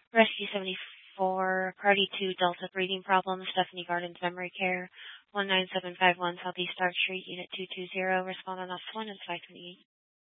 Rescue 74, Party 2, Delta breathing problems, Stephanie Gardens Memory Care, 19751 Southeast Stark Street, Unit 220. Respond on off 1 and 528.